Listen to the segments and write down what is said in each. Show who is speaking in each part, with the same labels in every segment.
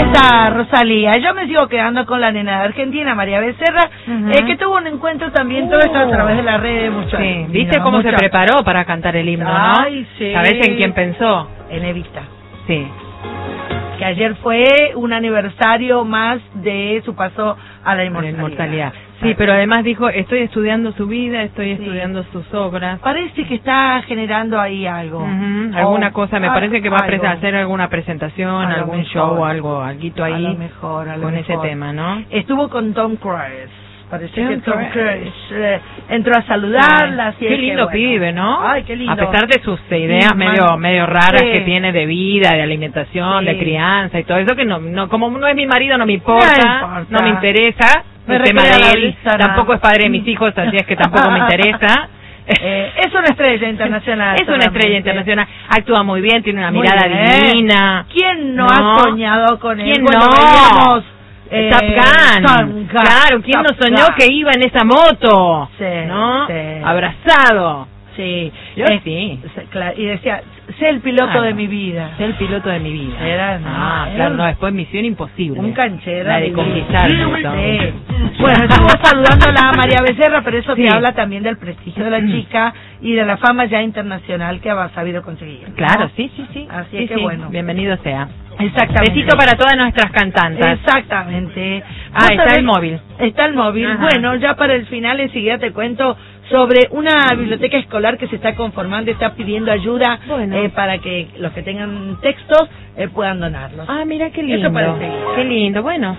Speaker 1: está Rosalía. Yo me sigo quedando con la nena de Argentina, María Becerra, que tuvo un encuentro también, todo esto a través de las redes.
Speaker 2: Sí. ¿Viste cómo se preparó para cantar el himno, no?
Speaker 1: Ay, sí.
Speaker 2: ¿Sabés en quién pensó?
Speaker 1: En Evita.
Speaker 2: Sí.
Speaker 1: Que ayer fue un aniversario más de su paso a la inmortalidad.
Speaker 2: Sí, pero además dijo, estoy estudiando su vida, estoy estudiando sus obras.
Speaker 1: Parece que está generando ahí algo.
Speaker 2: Alguna cosa, me parece que va a hacer alguna presentación, algún show, alguito ahí.
Speaker 1: A lo mejor,
Speaker 2: con ese tema, ¿no?
Speaker 1: Estuvo con Tom Cruise. Parece que Tom Cruise entró a saludarla.
Speaker 2: Qué lindo pibe, ¿no?
Speaker 1: Ay, qué lindo.
Speaker 2: A pesar de sus ideas medio raras que tiene de vida, de alimentación, de crianza y todo eso, que no como no es mi marido, no me importa, no me interesa. El tema de él tampoco es padre de mis hijos, así es que tampoco me interesa.
Speaker 1: Es una estrella internacional.
Speaker 2: Es una estrella internacional. Actúa muy bien, tiene una mirada divina.
Speaker 1: ¿Quién no ha soñado con él?
Speaker 2: ¿Quién no? Top Gun. Claro, ¿quién no soñó que iba en esa moto?
Speaker 1: Sí,
Speaker 2: ¿no? Sí. Abrazado.
Speaker 1: Sí.
Speaker 2: Sí.
Speaker 1: Y decía, sé el piloto de mi vida.
Speaker 2: Sé el piloto de mi vida.
Speaker 1: Claro,
Speaker 2: después Misión Imposible.
Speaker 1: Un canchero.
Speaker 2: La de conquistar.
Speaker 1: Sí. Bueno, estamos saludándola a María Becerra, pero eso te habla también del prestigio de la chica y de la fama ya internacional que ha sabido conseguir, ¿no?
Speaker 2: Claro, sí.
Speaker 1: Así es que bueno.
Speaker 2: Bienvenido sea.
Speaker 1: Exactamente.
Speaker 2: Besito para todas nuestras cantantes.
Speaker 1: Exactamente.
Speaker 2: Está el móvil.
Speaker 1: Está el móvil. Ajá. Bueno, ya para el final enseguida te cuento sobre una biblioteca escolar que se está conformando y está pidiendo ayuda para que los que tengan textos puedan donarlos.
Speaker 2: Ah, mira qué lindo.
Speaker 1: Eso parece.
Speaker 2: Qué lindo. Bueno,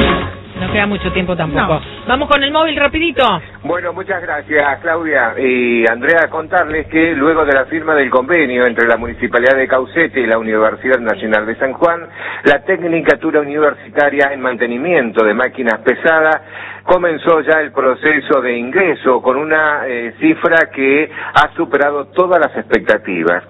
Speaker 2: no queda mucho tiempo tampoco. No. Vamos con el móvil rapidito.
Speaker 3: Bueno, muchas gracias, Claudia y Andrea. Contarles que luego de la firma del convenio entre la Municipalidad de Caucete y la Universidad Nacional de San Juan, la Tecnicatura Universitaria en Mantenimiento de Máquinas Pesadas comenzó ya el proceso de ingreso con una cifra que ha superado todas las expectativas.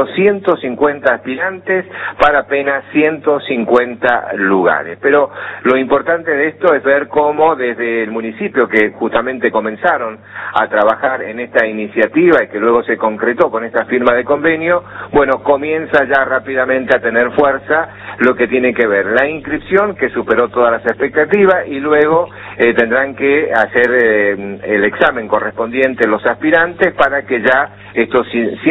Speaker 3: 450 aspirantes para apenas 150 lugares. Pero lo importante de esto es ver cómo desde el municipio, que justamente comenzaron a trabajar en esta iniciativa y que luego se concretó con esta firma de convenio, bueno, comienza ya rápidamente a tener fuerza lo que tiene que ver la inscripción, que superó todas las expectativas, y luego tendrán que hacer el examen correspondiente los aspirantes para que ya estos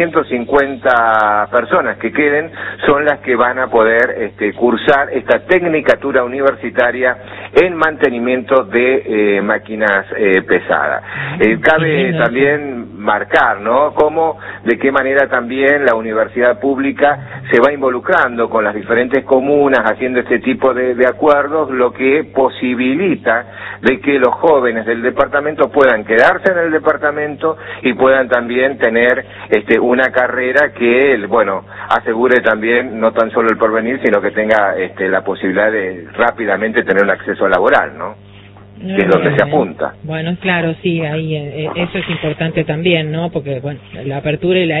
Speaker 3: 150 personas que queden son las que van a poder cursar esta tecnicatura universitaria en mantenimiento de máquinas pesadas. Cabe también marcar, ¿no?, cómo, de qué manera también la universidad pública se va involucrando con las diferentes comunas haciendo este tipo de acuerdos, lo que posibilita de que los jóvenes del departamento puedan quedarse en el departamento y puedan también tener una carrera que, asegure también no tan solo el porvenir, sino que tenga la posibilidad de rápidamente tener un acceso laboral, ¿no? Que es donde se apunta.
Speaker 2: Bueno, claro, sí, ahí eso es importante también, ¿no? Porque, la apertura y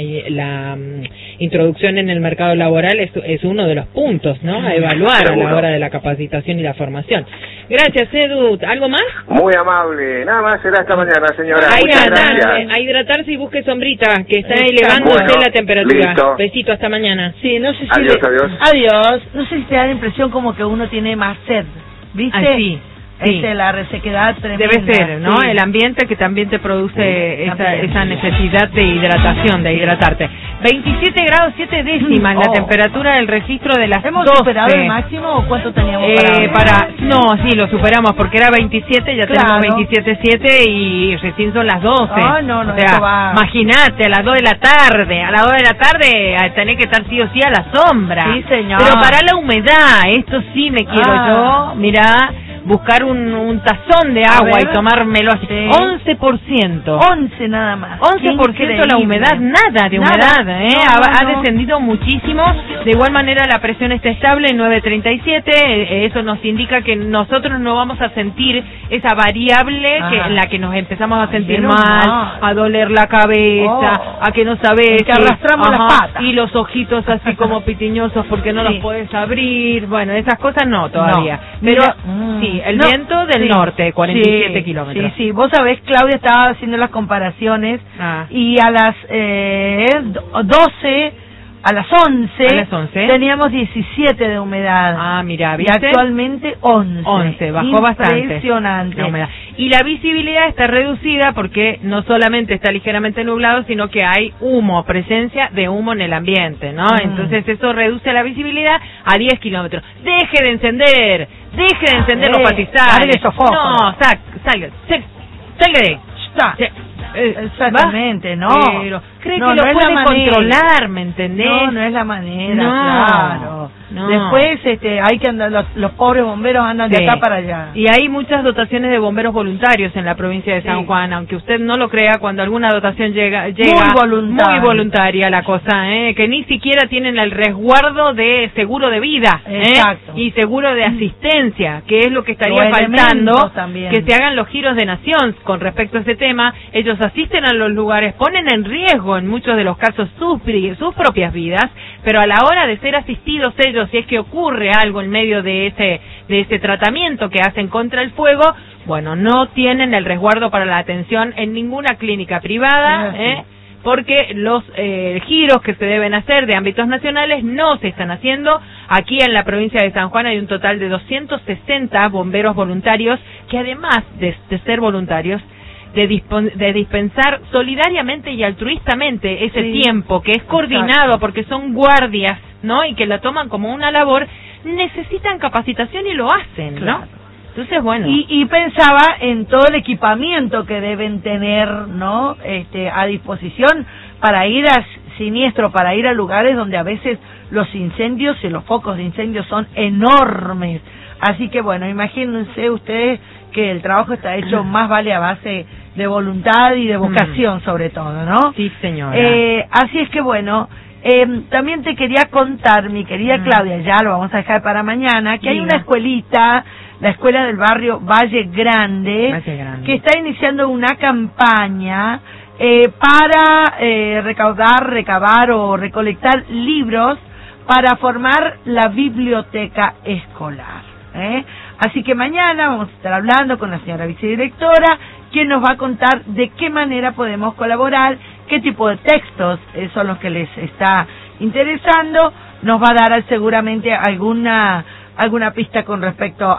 Speaker 2: la introducción en el mercado laboral es uno de los puntos, ¿no? A evaluar a la hora de la capacitación y la formación. Gracias, Edu. ¿Algo más?
Speaker 3: Muy amable. Nada más será esta mañana, señora. Muchas gracias.
Speaker 2: A hidratarse y busque sombrita, que está elevándose la temperatura. Listo. Besito, hasta mañana.
Speaker 1: Sí, no sé si
Speaker 3: adiós.
Speaker 1: No sé si te da la impresión como que uno tiene más sed, ¿viste?
Speaker 2: Sí.
Speaker 1: La resequedad tremenda.
Speaker 2: Debe ser, ¿no? Sí. El ambiente que también te produce esa necesidad de hidratación, de hidratarte. 27 grados 7 décimas la temperatura del registro de las 12.
Speaker 1: ¿Hemos superado el máximo o cuánto teníamos
Speaker 2: No, sí, lo superamos porque era 27, ya tenemos 27.7 y recién son las 12.
Speaker 1: No,
Speaker 2: o sea, imagínate, a las 2 de la tarde. A las 2 de la tarde tenés que estar sí o sí a la sombra.
Speaker 1: Sí, señor.
Speaker 2: Pero para la humedad, esto sí me quiero yo, mirá, buscar un tazón de agua y tomármelo así. 11%.
Speaker 1: 11 nada más.
Speaker 2: 11% la humedad, nada de humedad, ha descendido muchísimo. De igual manera la presión está estable en 937, eso nos indica que nosotros no vamos a sentir esa variable en la que nos empezamos a sentir mal, a doler la cabeza, a que no sabes,
Speaker 1: que arrastramos las patas
Speaker 2: y los ojitos así como pitiñosos porque no los puedes abrir. Bueno, esas cosas no todavía. Pero sí, el viento del norte, 47 kilómetros.
Speaker 1: Sí, vos sabés, Claudia estaba haciendo las comparaciones y a las 12 a las 11 teníamos 17 de humedad.
Speaker 2: Ah, mira, ¿viste?
Speaker 1: Y actualmente 11.
Speaker 2: Bajó bastante.
Speaker 1: Impresionante.
Speaker 2: La humedad. Y la visibilidad está reducida porque no solamente está ligeramente nublado, sino que hay humo, presencia de humo en el ambiente, ¿no? Entonces eso reduce la visibilidad a 10 kilómetros. Deje de encender los pastizales. No, salga de ahí.
Speaker 1: Exactamente, no.
Speaker 2: Pero cree que lo puede controlar, ¿me entendés?
Speaker 1: No es la manera, claro. No. Después hay que andar, los pobres bomberos andan de acá para allá.
Speaker 2: Y hay muchas dotaciones de bomberos voluntarios en la provincia de San Juan, aunque usted no lo crea, cuando alguna dotación llega muy voluntaria la cosa, que ni siquiera tienen el resguardo de seguro de vida, y seguro de asistencia, que es lo que estaría faltando, que se hagan los giros de nación con respecto a ese tema. Ellos asisten a los lugares, ponen en riesgo en muchos de los casos sus propias vidas, pero a la hora de ser asistidos ellos, si es que ocurre algo en medio de ese tratamiento que hacen contra el fuego, bueno, no tienen el resguardo para la atención en ninguna clínica privada, porque los giros que se deben hacer de ámbitos nacionales no se están haciendo. Aquí en la provincia de San Juan hay un total de 260 bomberos voluntarios que, además de ser voluntarios, de dispensar solidariamente y altruistamente ese tiempo que es coordinado, porque son guardias, ¿no? Y que la toman como una labor, necesitan capacitación y lo hacen, ¿no? Entonces, bueno.
Speaker 1: Y pensaba en todo el equipamiento que deben tener, ¿no? A disposición para ir a siniestro, para ir a lugares donde a veces los incendios y los focos de incendios son enormes. Así que, bueno, imagínense ustedes que el trabajo está hecho más vale a base de voluntad y de vocación, sobre todo, ¿no?
Speaker 2: Sí, señora.
Speaker 1: Así es que, bueno, también te quería contar, mi querida Claudia, ya lo vamos a dejar para mañana, que hay una escuelita, la escuela del barrio Valle Grande, que está iniciando una campaña para recabar o recolectar libros para formar la biblioteca escolar. Así que mañana vamos a estar hablando con la señora vicedirectora, quien nos va a contar de qué manera podemos colaborar, qué tipo de textos son los que les está interesando. Nos va a dar seguramente alguna pista con respecto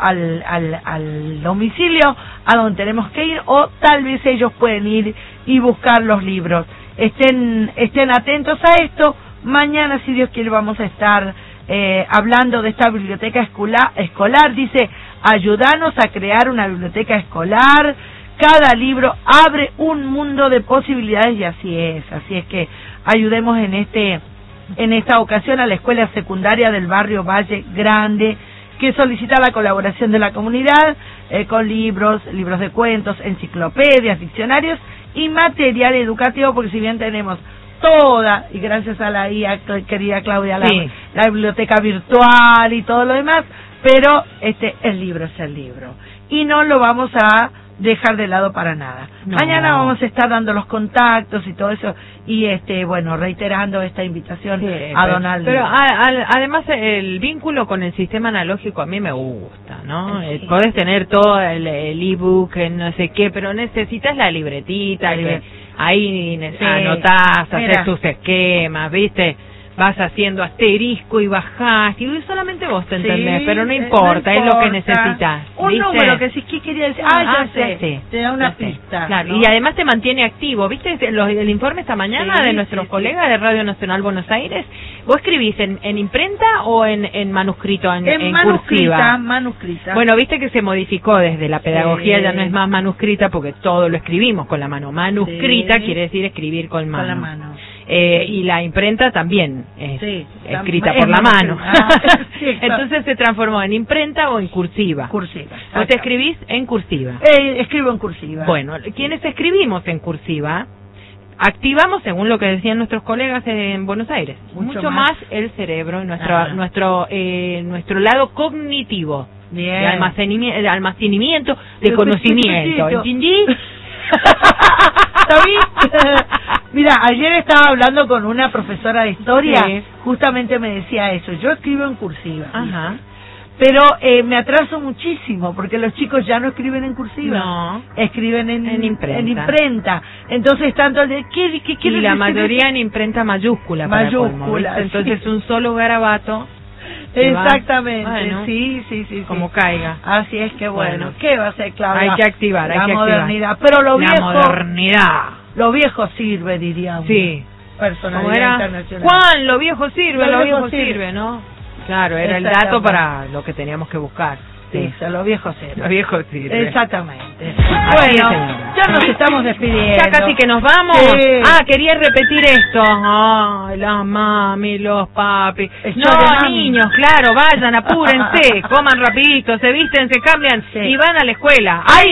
Speaker 1: al domicilio a donde tenemos que ir, o tal vez ellos pueden ir y buscar los libros. Estén atentos a esto. Mañana, si Dios quiere, vamos a estar hablando de esta biblioteca escolar. Dice, ayúdanos a crear una biblioteca escolar. Cada libro abre un mundo de posibilidades, y así es que ayudemos en esta ocasión a la escuela secundaria del barrio Valle Grande, que solicita la colaboración de la comunidad con libros de cuentos, enciclopedias, diccionarios y material educativo, porque si bien tenemos toda, y gracias a la IA, querida Claudia, la biblioteca virtual y todo lo demás, pero el libro es el libro, y no lo vamos a dejar de lado para nada. Mañana vamos a estar dando los contactos y todo eso, y bueno, reiterando esta invitación a Donald.
Speaker 2: Pero además el vínculo con el sistema analógico a mí me gusta, ¿no? Podés tener todo el ebook, no sé qué, pero necesitas la libretita, que ahí anotás, haces tus esquemas, ¿viste? Vas haciendo asterisco y bajás, y solamente vos te entendés, pero no importa, es lo que necesitas.
Speaker 1: Un número que ¿qué quería decir? Ya sé, te da una pista.
Speaker 2: Claro,
Speaker 1: ¿no?
Speaker 2: Y además te mantiene activo, ¿viste? El informe esta mañana de nuestros colegas de Radio Nacional Buenos Aires, ¿vos escribís en imprenta o en manuscrito, en cursiva?
Speaker 1: Manuscrita.
Speaker 2: Bueno, viste que se modificó desde la pedagogía, ya no es más manuscrita, porque todo lo escribimos con la mano. Manuscrita quiere decir escribir con mano.
Speaker 1: Con la mano.
Speaker 2: Y la imprenta también es escrita por la mano. Entonces se transformó en imprenta o en cursiva.
Speaker 1: Cursiva.
Speaker 2: ¿Vos te escribís en cursiva?
Speaker 1: Escribo en cursiva.
Speaker 2: Bueno, quienes escribimos en cursiva, activamos, según lo que decían nuestros colegas en Buenos Aires, mucho más el cerebro y nuestro lado cognitivo.
Speaker 1: Bien.
Speaker 2: De almacenamiento de conocimiento. ¿Entendí?
Speaker 1: Mira, ayer estaba hablando con una profesora de historia, justamente me decía eso. Yo escribo en cursiva, Pero me atraso muchísimo, porque los chicos ya no escriben en cursiva.
Speaker 2: No.
Speaker 1: Escriben
Speaker 2: en
Speaker 1: imprenta. Entonces, tanto el de... ¿Qué
Speaker 2: y la mayoría en imprenta mayúscula.
Speaker 1: Mayúscula.
Speaker 2: Entonces, un solo garabato.
Speaker 1: Exactamente,
Speaker 2: bueno,
Speaker 1: sí.
Speaker 2: Como caiga.
Speaker 1: Así es que bueno. ¿Qué va a ser, Claudia?
Speaker 2: Hay que activar,
Speaker 1: la modernidad. Pero lo viejo...
Speaker 2: La modernidad.
Speaker 1: Lo viejo sirve, diríamos.
Speaker 2: Sí.
Speaker 1: Personalidad internacional.
Speaker 2: Juan, lo viejo sirve, lo viejo sirve, ¿no? Claro, era el dato para lo que teníamos que buscar.
Speaker 1: Sí, lo viejo sirve.
Speaker 2: Lo viejo sirve.
Speaker 1: Exactamente. Bueno, ya nos estamos despidiendo.
Speaker 2: Ya casi que nos vamos.
Speaker 1: Sí.
Speaker 2: Quería repetir esto. Ay, las mami, los papi. No, niños, claro, vayan, apúrense, coman rapidito, se visten, se cambian y van a la escuela.
Speaker 1: Hay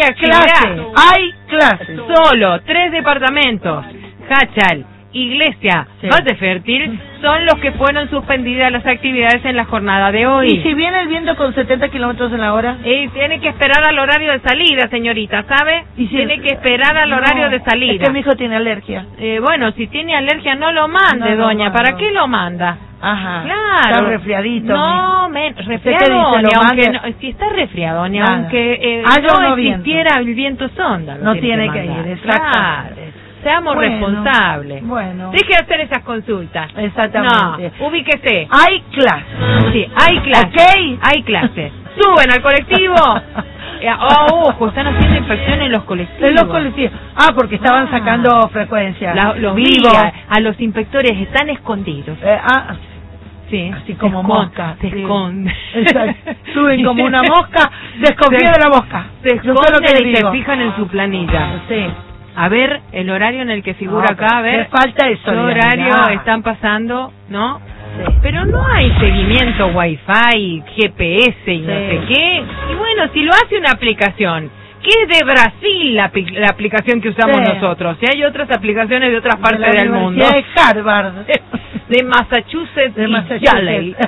Speaker 1: clases.
Speaker 2: Solo 3 departamentos. Hachal, Iglesia, Valle Fértil, son los que fueron suspendidas las actividades en la jornada de hoy.
Speaker 1: ¿Y si viene el viento con 70 kilómetros en la hora?
Speaker 2: Tiene que esperar al horario de salida, señorita, ¿sabe? Tiene que esperar al horario de salida.
Speaker 1: Es que mi hijo tiene alergia.
Speaker 2: Bueno, si tiene alergia no lo mande, doña. ¿Para qué lo manda?
Speaker 1: Ajá.
Speaker 2: Claro.
Speaker 1: Está resfriadito.
Speaker 2: No, resfriado, ni aunque no, si está resfriado, ni aunque no existiera el viento sonda.
Speaker 1: No tiene que ir, exactamente.
Speaker 2: Claro. Seamos responsables.
Speaker 1: Bueno.
Speaker 2: Deje de hacer esas consultas.
Speaker 1: Exactamente.
Speaker 2: No, ubíquese.
Speaker 1: Hay clases.
Speaker 2: Sí, hay clases.
Speaker 1: ¿Ok?
Speaker 2: Hay clases. Suben al colectivo. Ojo, están haciendo inspección en los colectivos.
Speaker 1: En los colectivos. Porque estaban sacando frecuencia.
Speaker 2: Los vivos. A los inspectores están escondidos. Sí,
Speaker 1: así como mosca.
Speaker 2: Se esconden.
Speaker 1: Exacto. Suben como una mosca. Desconfía de la mosca.
Speaker 2: Se esconden y se fijan en su planilla.
Speaker 1: Sí.
Speaker 2: A ver el horario en el que figura acá, a ver.
Speaker 1: Qué falta de solidaridad.
Speaker 2: ¿Qué horario están pasando? ¿No? Sí. Pero no hay seguimiento Wi-Fi, GPS y no sé qué. Y bueno, si lo hace una aplicación, que es de Brasil la aplicación que usamos nosotros. Si hay otras aplicaciones de otras partes del mundo.
Speaker 1: De Harvard.
Speaker 2: De Massachusetts. Yale.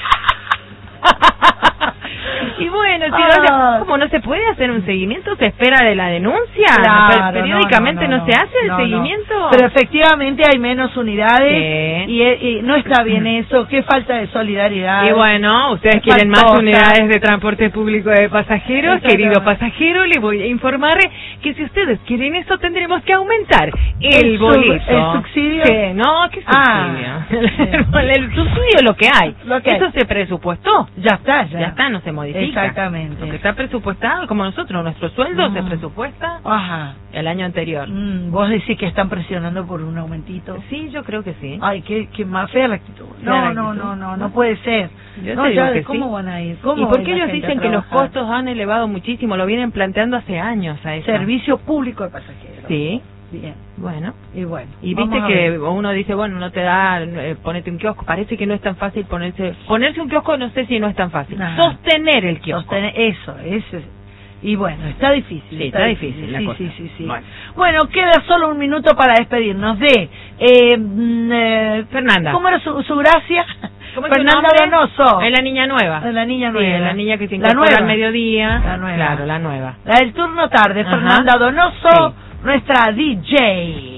Speaker 2: Y bueno, como no se puede hacer un seguimiento, se espera de la denuncia.
Speaker 1: Claro,
Speaker 2: periódicamente no se hace el seguimiento.
Speaker 1: Pero efectivamente hay menos unidades y no está bien eso. Qué falta de solidaridad.
Speaker 2: Y bueno, ustedes quieren más unidades de transporte público de pasajeros. Querido pasajero, le voy a informar que si ustedes quieren eso tendremos que aumentar el boleto.
Speaker 1: ¿El subsidio?
Speaker 2: No, ¿qué subsidio? El subsidio es lo que hay. Eso se presupuestó.
Speaker 1: Ya está,
Speaker 2: no se modifica.
Speaker 1: Exactamente.
Speaker 2: Lo que está presupuestado, como nosotros, nuestro sueldo se presupuesta el año anterior.
Speaker 1: ¿Vos decís que están presionando por un aumentito?
Speaker 2: Sí, yo creo que sí.
Speaker 1: Ay, qué más fea la actitud. No puede ser. ¿Cómo van a ir?
Speaker 2: ¿Y por qué ellos dicen que los costos han elevado muchísimo? Lo vienen planteando hace años a eso.
Speaker 1: Servicio público de pasajeros.
Speaker 2: Sí.
Speaker 1: Bien.
Speaker 2: Bueno.
Speaker 1: Y
Speaker 2: viste que uno dice, bueno, no te da, ponete un kiosco. Parece que no es tan fácil ponerse un kiosco, no sé si no es tan fácil. Sostener el kiosco.
Speaker 1: Eso. Y bueno, está difícil.
Speaker 2: Sí, está difícil la cosa.
Speaker 1: Sí. Bueno, queda solo un minuto para despedirnos de
Speaker 2: Fernanda.
Speaker 1: ¿Cómo era su gracia?
Speaker 2: Fernanda
Speaker 1: Donoso.
Speaker 2: Es la niña nueva.
Speaker 1: La niña nueva.
Speaker 2: Sí, la niña que se incorpora al mediodía.
Speaker 1: La nueva.
Speaker 2: Claro, la nueva.
Speaker 1: La del turno tarde, Fernanda Donoso, nuestra DJ.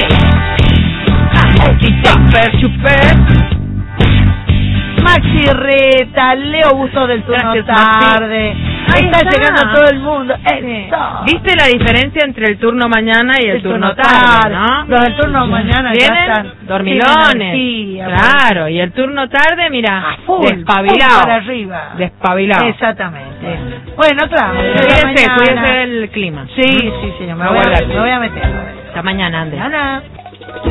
Speaker 1: Maxi Reta, Leo Busto del turno tarde. Está llegando todo el mundo.
Speaker 2: ¿Viste la diferencia entre el turno mañana y el turno tarde, no?
Speaker 1: Los del turno mañana ya están
Speaker 2: dormilones. Claro, y el turno tarde, mira, despabilado.
Speaker 1: Para arriba.
Speaker 2: Despabilado.
Speaker 1: Exactamente. Bueno,
Speaker 2: cuídese el clima.
Speaker 1: Sí, señor. Me voy a meter.
Speaker 2: Hasta mañana, Andrés.